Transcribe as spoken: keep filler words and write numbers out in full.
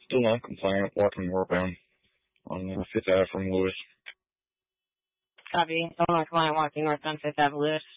Still non-compliant, walking northbound on uh, Fifth Avenue from Lewis. Copy. Still non-compliant walking northbound Fifth Avenue Lewis.